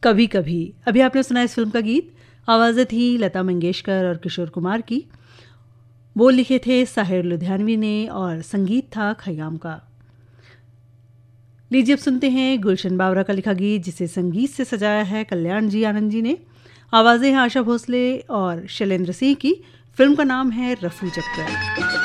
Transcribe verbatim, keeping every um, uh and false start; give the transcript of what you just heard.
कभी कभी। अभी आपने सुना इस फिल्म का गीत, आवाज़ें थी लता मंगेशकर और किशोर कुमार की, बोल लिखे थे साहिर लुधियानवी ने और संगीत था खयाम का। लीजिए अब सुनते हैं गुलशन बावरा का लिखा गीत, जिसे संगीत से सजाया है कल्याण जी आनंद जी ने। आवाज़ें हैं आशा भोसले और शैलेंद्र सिंह की। फिल्म का नाम है रफू चक्कर।